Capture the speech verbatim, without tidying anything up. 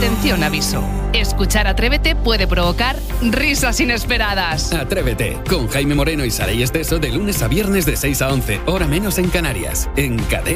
Atención, aviso. Escuchar Atrévete puede provocar risas inesperadas. Atrévete, con Jaime Moreno y Saray Esteso de lunes a viernes de seis a once, hora menos en Canarias, en Cadena.